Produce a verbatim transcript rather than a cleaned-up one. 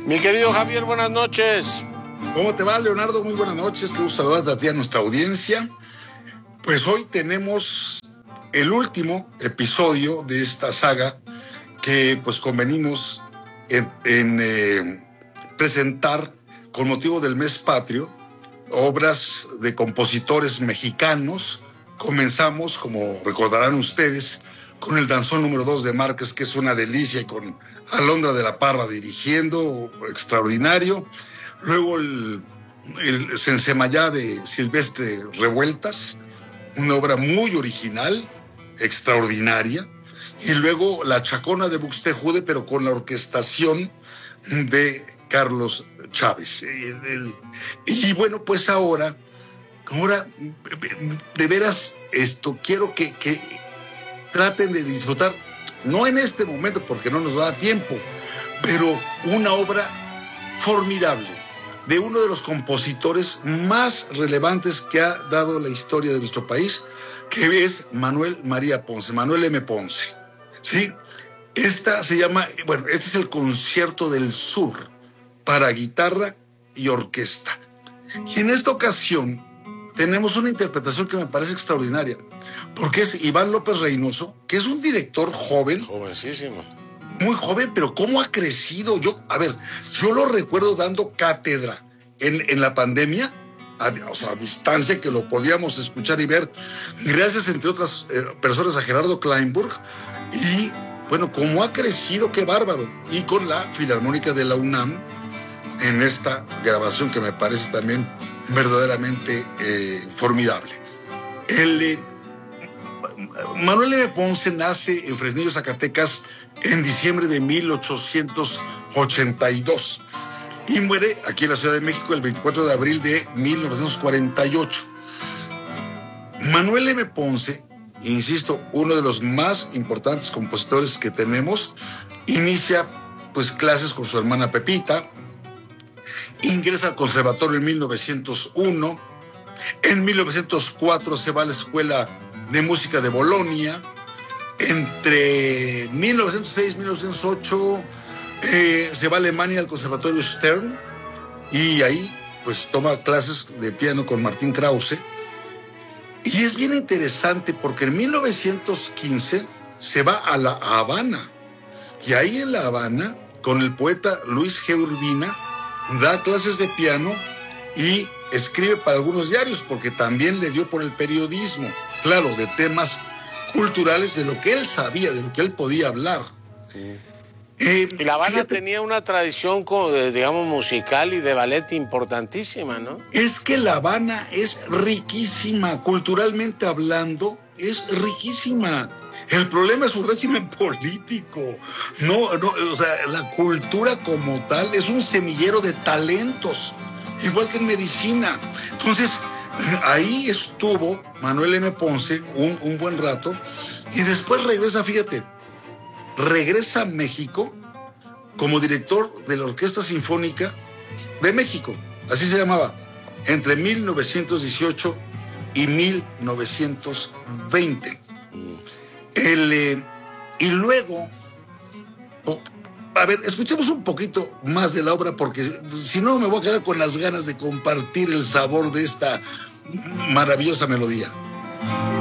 Mi querido Javier, buenas noches. ¿Cómo te va, Leonardo? Muy buenas noches. Qué gusto saludarte a ti, a nuestra audiencia. Pues hoy tenemos el último episodio de esta saga que pues convenimos en, en eh, presentar con motivo del mes patrio obras de compositores mexicanos. Comenzamos, como recordarán ustedes, con el danzón número dos de Márquez, que es una delicia, y con Alondra de la Parra dirigiendo, extraordinario. Luego el, el Sensemayá de Silvestre Revueltas, una obra muy original, extraordinaria. Y luego La Chacona de Buxtehude, pero con la orquestación de Carlos Chávez. El, el, y bueno, pues ahora, ahora, de veras, esto, quiero que, que traten de disfrutar, no en este momento porque no nos va a dar tiempo, pero una obra formidable de uno de los compositores más relevantes que ha dado la historia de nuestro país, que es Manuel María Ponce, Manuel M. Ponce. ¿Sí? Esta se llama, bueno, este es el Concierto del Sur para guitarra y orquesta. Y en esta ocasión tenemos una interpretación que me parece extraordinaria, porque es Iván López Reynoso, que es un director joven. Jovencísimo. Muy joven, pero cómo ha crecido. Yo, a ver, yo lo recuerdo dando cátedra en, en la pandemia, a, o sea, a distancia, que lo podíamos escuchar y ver, gracias, entre otras eh, personas, a Gerardo Kleinburg. Y, bueno, cómo ha crecido, qué bárbaro. Y con la Filarmónica de la UNAM, en esta grabación que me parece también verdaderamente eh, formidable. El... Eh, Manuel M. Ponce nace en Fresnillo, Zacatecas, en diciembre de mil ochocientos ochenta y dos y muere aquí en la Ciudad de México el veinticuatro de abril de mil novecientos cuarenta y ocho. Manuel M. Ponce, insisto, uno de los más importantes compositores que tenemos, inicia pues clases con su hermana Pepita, ingresa al conservatorio en mil novecientos uno, en mil novecientos cuatro se va a la Escuela de Música de Bolonia. Entre mil novecientos seis y mil novecientos ocho eh, se va a Alemania al Conservatorio Stern, y ahí pues toma clases de piano con Martín Krause. Y es bien interesante porque en mil novecientos quince se va a La Habana, y ahí en La Habana, con el poeta Luis G. Urbina, da clases de piano y escribe para algunos diarios, porque también le dio por el periodismo, claro, de temas culturales, de lo que él sabía, de lo que él podía hablar. Sí. Eh, y La Habana fíjate, tenía una tradición, digamos, musical y de ballet importantísima, ¿no? Es que La Habana es riquísima, culturalmente hablando, es riquísima. El problema es su régimen político. No, no, o sea, la cultura como tal es un semillero de talentos, igual que en medicina. Entonces, ahí estuvo Manuel M. Ponce un, un buen rato, y después regresa, fíjate, regresa a México como director de la Orquesta Sinfónica de México, así se llamaba, entre mil novecientos dieciocho y mil novecientos veinte. El, eh, y luego, oh, a ver, escuchemos un poquito más de la obra, porque si no me voy a quedar con las ganas de compartir el sabor de esta maravillosa melodía.